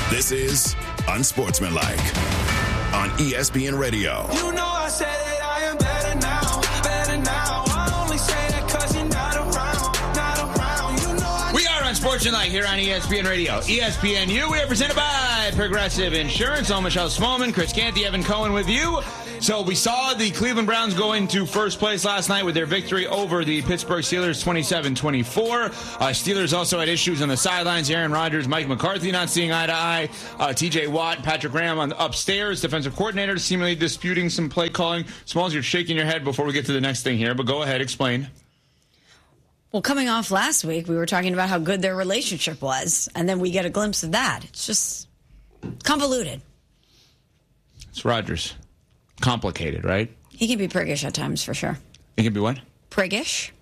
This is Unsportsmanlike on ESPN Radio. You know I said that I am better now, better now. I only say that because you're not around. You know We are Unsportsmanlike here on ESPN Radio. ESPNU, we are presented by Progressive Insurance. I'm Michelle Smallman, Chris Canty, Evan Cohen with you. So we saw the Cleveland Browns go into first place last night with their victory over the Pittsburgh Steelers 27-24. Steelers also had issues on the sidelines. Aaron Rodgers, Mike McCarthy not seeing eye to eye. TJ Watt, Patrick Graham on the upstairs. Defensive coordinator seemingly disputing some play calling. Smalls, you're shaking your head before we get to the next thing here, but go ahead, explain. Well, coming off last week, we were talking about how good their relationship was, and then we get a glimpse of that. It's just convoluted. It's Rodgers. Complicated, right? He can be priggish at times, for sure. He can be what? Priggish.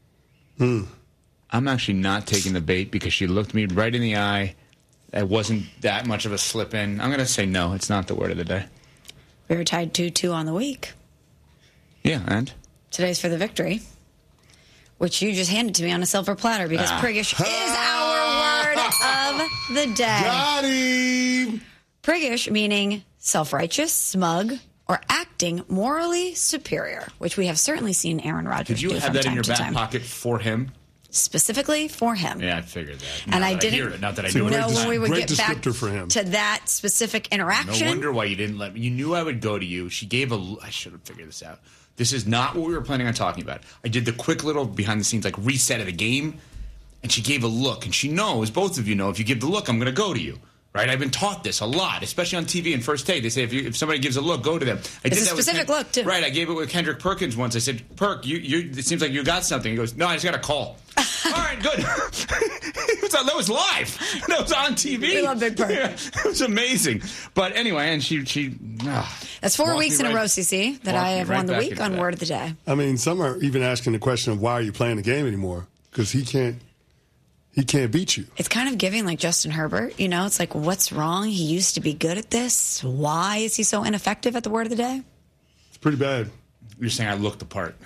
I'm actually not taking the bait because she looked me right in the eye. It wasn't that much of a slip in. I'm going to say no. It's not the word of the day. We were tied 2-2 on the week. Yeah, and? Today's for the victory, which you just handed to me on a silver platter because priggish is our word of the day. Got him! Priggish meaning self-righteous, smug, or acting morally superior, which we have certainly seen Aaron Rodgers do Did you have from that in time your to back time. pocket for him? Specifically for him. Yeah, I figured that. And Now I that didn't hear it, not that I It's a know know it. when we would Great get back descriptor for him. to that specific interaction. No wonder why you didn't let me. You knew I would go to you. She gave I should have figured this out. This is not what we were planning on talking about. I did the quick little behind the scenes, like reset of the game, and she gave a look. And she knows, both of you know, if you give the look, I'm going to go to you. Right? I've been taught this a lot, especially on TV and First Take. They say if somebody gives a look, go to them. It's a specific look, too. Right. I gave it with Kendrick Perkins once. I said, Perk, it seems like you got something. He goes, no, I just got a call. All right, good. That was live. That was on TV. We love Big Perk. Yeah, it was amazing. But anyway, and she That's 4 walked weeks me in a right- row, CC, that walked I me have right won the back week into on that. Word of the Day. I mean, some are even asking the question of why are you playing the game anymore? Because he can't beat you. It's kind of giving like Justin Herbert. You know, it's like, what's wrong? He used to be good at this. Why is he so ineffective at the Word of the Day? It's pretty bad. You're saying I looked the part.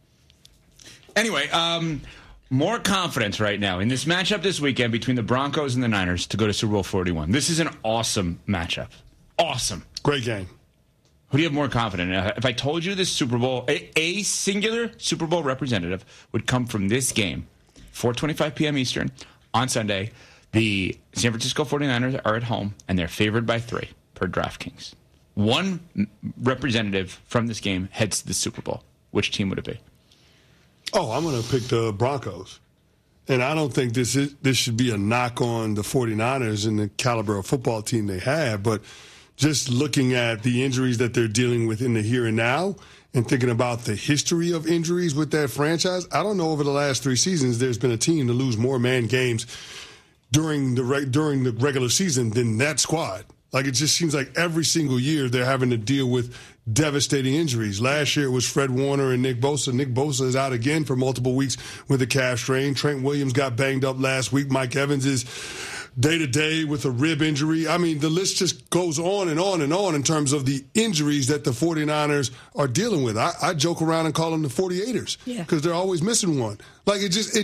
Anyway, more confidence right now in this matchup this weekend between the Broncos and the Niners to go to Super Bowl 41. This is an awesome matchup. Awesome. Great game. Who do you have more confidence in? If I told you this Super Bowl, a singular Super Bowl representative would come from this game, 4:25 p.m. Eastern on Sunday, the San Francisco 49ers are at home, and they're favored by 3 per DraftKings. One representative from this game heads to the Super Bowl. Which team would it be? Oh, I'm going to pick the Broncos. And I don't think this should be a knock on the 49ers and the caliber of football team they have, but just looking at the injuries that they're dealing with in the here and now and thinking about the history of injuries with that franchise, I don't know over the last 3 seasons there's been a team to lose more man games during the regular season than that squad. Like, it just seems like every single year they're having to deal with devastating injuries. Last year it was Fred Warner and Nick Bosa. Nick Bosa is out again for multiple weeks with a calf strain. Trent Williams got banged up last week. Mike Evans is day-to-day with a rib injury. I mean, the list just goes on and on and on in terms of the injuries that the 49ers are dealing with. I joke around and call them the 48ers because they're always missing one. Like,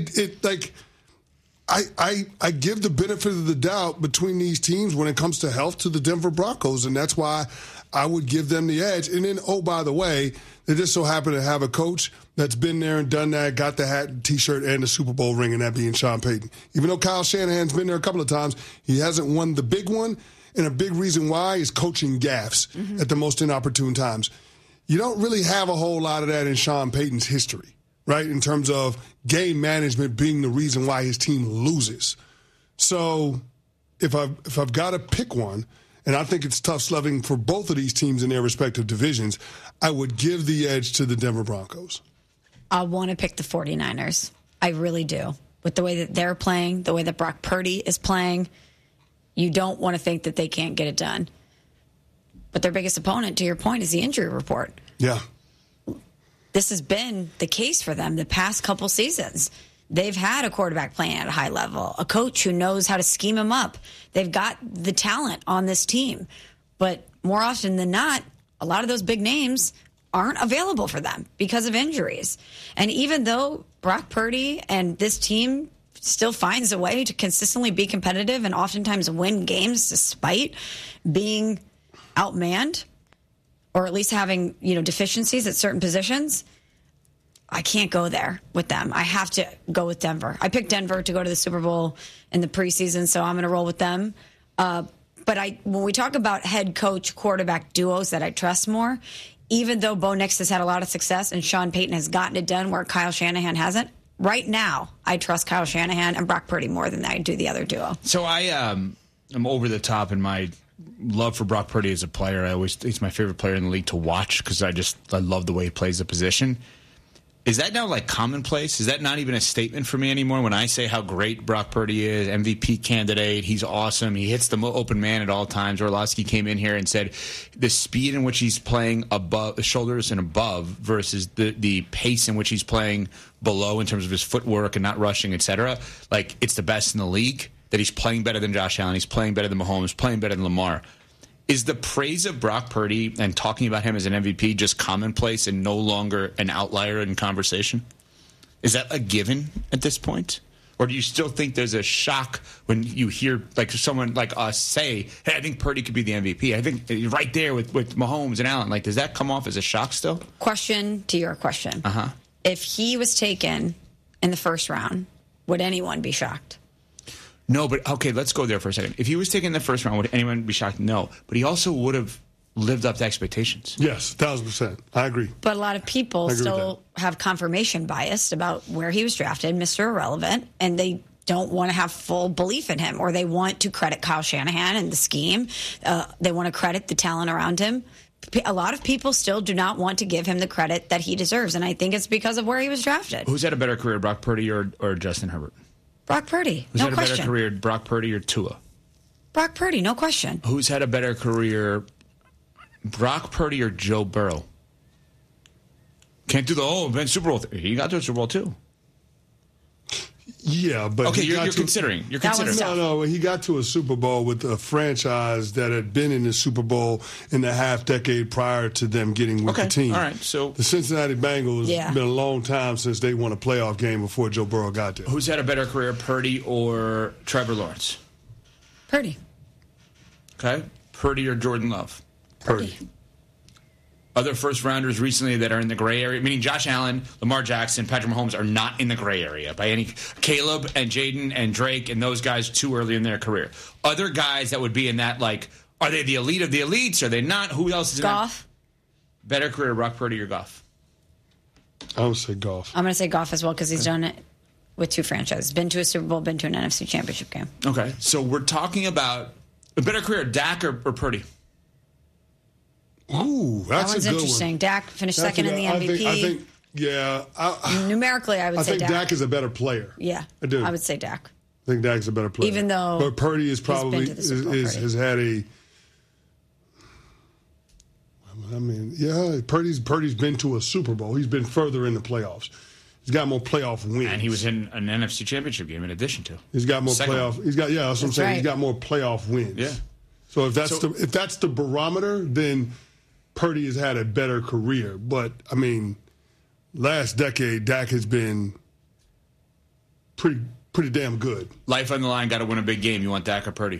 I give the benefit of the doubt between these teams when it comes to health to the Denver Broncos, and that's why I would give them the edge. And then, oh, by the way, they just so happen to have a coach that's been there and done that, got the hat, T-shirt, and the Super Bowl ring, and that being Sean Payton. Even though Kyle Shanahan's been there a couple of times, he hasn't won the big one, and a big reason why is coaching gaffes at the most inopportune times. You don't really have a whole lot of that in Sean Payton's history, right, in terms of game management being the reason why his team loses. So if I've got to pick one, and I think it's tough sledding for both of these teams in their respective divisions, I would give the edge to the Denver Broncos. I want to pick the 49ers. I really do. With the way that they're playing, the way that Brock Purdy is playing, you don't want to think that they can't get it done. But their biggest opponent, to your point, is the injury report. Yeah. This has been the case for them the past couple seasons. They've had a quarterback playing at a high level, a coach who knows how to scheme him up. They've got the talent on this team. But more often than not, a lot of those big names aren't available for them because of injuries. And even though Brock Purdy and this team still finds a way to consistently be competitive and oftentimes win games despite being outmanned or at least having, deficiencies at certain positions, I can't go there with them. I have to go with Denver. I picked Denver to go to the Super Bowl in the preseason, so I'm going to roll with them. But when we talk about head coach quarterback duos that I trust more, even though Bo Nix has had a lot of success and Sean Payton has gotten it done where Kyle Shanahan hasn't, right now I trust Kyle Shanahan and Brock Purdy more than I do the other duo. So I'm over the top in my love for Brock Purdy as a player. He's my favorite player in the league to watch because I love the way he plays the position. Is that now like commonplace? Is that not even a statement for me anymore when I say how great Brock Purdy is, MVP candidate, he's awesome, he hits the open man at all times. Orlovsky came in here and said the speed in which he's playing above the shoulders and above versus the pace in which he's playing below in terms of his footwork and not rushing, etc. Like it's the best in the league, that he's playing better than Josh Allen, he's playing better than Mahomes, playing better than Lamar. Is the praise of Brock Purdy and talking about him as an MVP just commonplace and no longer an outlier in conversation? Is that a given at this point? Or do you still think there's a shock when you hear like someone like us say, hey, I think Purdy could be the MVP? I think right there with Mahomes and Allen. Like, does that come off as a shock still? Question to your question. Uh-huh. If he was taken in the first round, would anyone be shocked? No, but okay, let's go there for a second. If he was taken in the first round, would anyone be shocked? No. But he also would have lived up to expectations. Yes, 1,000%. I agree. But a lot of people still have confirmation bias about where he was drafted, Mr. Irrelevant, and they don't want to have full belief in him, or they want to credit Kyle Shanahan and the scheme. They want to credit the talent around him. A lot of people still do not want to give him the credit that he deserves, and I think it's because of where he was drafted. Who's had a better career, Brock Purdy or Justin Herbert? Brock Purdy, Who's no had question. a better career, Brock Purdy or Tua? Brock Purdy, no question. Who's had a better career, Brock Purdy or Joe Burrow? Can't do the been Super Bowl. He got to a Super Bowl too. Yeah, but okay, you're considering. You're considering. No, he got to a Super Bowl with a franchise that had been in the Super Bowl in the half decade prior to them getting with the team. All right, so the Cincinnati Bengals been a long time since they won a playoff game before Joe Burrow got there. Who's had a better career, Purdy or Trevor Lawrence? Purdy. Okay, Purdy or Jordan Love? Purdy. Other first-rounders recently that are in the gray area, meaning Josh Allen, Lamar Jackson, Patrick Mahomes, are not in the gray area by any. Caleb and Jaden and Drake and those guys too early in their career. Other guys that would be in that, like, are they the elite of the elites? Are they not? Who else is Goff. In that? Better career, Brock Purdy or Goff? I would say Goff. I'm going to say Goff as well because he's done it with two franchises. Been to a Super Bowl, been to an NFC Championship game. Okay, so we're talking about a better career, Dak or Purdy? Ooh, that's that one's a good interesting. one. Dak finished second in the MVP. I think numerically, I would say Dak. I think Dak is a better player. Yeah, I do. I would say Dak. I think Dak's a better player. Even though, but Purdy is probably has had a. I mean, yeah, Purdy's been to a Super Bowl. He's been further in the playoffs. He's got more playoff wins, and he was in an NFC Championship game in addition to. He's got more playoff. He's got that's what I'm saying. Right. He's got more playoff wins. Yeah. So if that's the barometer, then Purdy has had a better career. But I mean, last decade, Dak has been pretty damn good. Life on the line, got to win a big game. You want Dak or Purdy?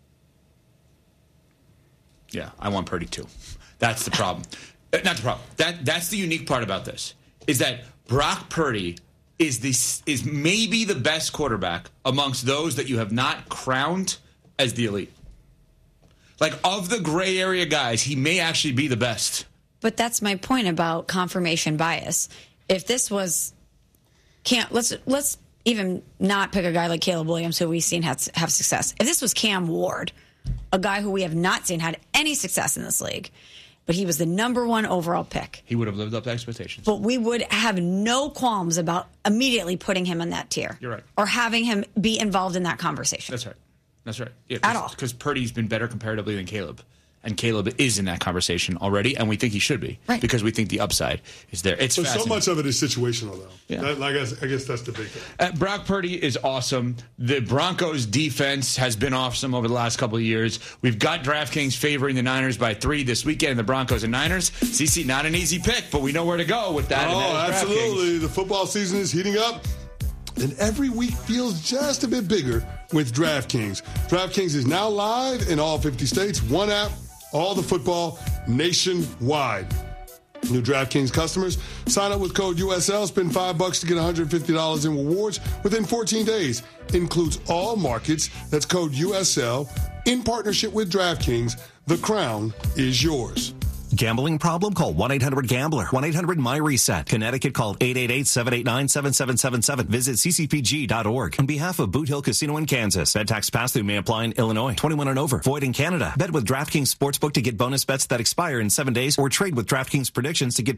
Yeah, I want Purdy too. That's the problem. Not the problem. That's the unique part about this is that Brock Purdy is maybe the best quarterback amongst those that you have not crowned as the elite. Like, of the gray area guys, he may actually be the best. But that's my point about confirmation bias. If this was, let's even not pick a guy like Caleb Williams, who we've seen have success. If this was Cam Ward, a guy who we have not seen had any success in this league, but he was the number one overall pick, he would have lived up to expectations. But we would have no qualms about immediately putting him in that tier. You're right. Or having him be involved in that conversation. That's right. That's right. Yeah, at all. Because Purdy's been better comparatively than Caleb. And Caleb is in that conversation already, and we think he should be. Right. Because we think the upside is there. It's so much of it is situational, though. Yeah. I guess that's the big thing. Brock Purdy is awesome. The Broncos' defense has been awesome over the last couple of years. We've got DraftKings favoring the Niners by 3 this weekend, the Broncos and Niners. CC, not an easy pick, but we know where to go with that. Oh, absolutely. The football season is heating up. and every week feels just a bit bigger with DraftKings. DraftKings is now live in all 50 states. One app, all the football nationwide. New DraftKings customers, sign up with code USL, spend $5 to get $150 in rewards within 14 days. Includes all markets. That's code USL. In partnership with DraftKings, the crown is yours. Gambling problem? Call 1-800-GAMBLER. 1-800-MY-RESET. Connecticut, call 888-789-7777. Visit ccpg.org. On behalf of Boot Hill Casino in Kansas, bet tax pass-through may apply in Illinois. 21 and over. Void in Canada. Bet with DraftKings Sportsbook to get bonus bets that expire in 7 days or trade with DraftKings predictions to get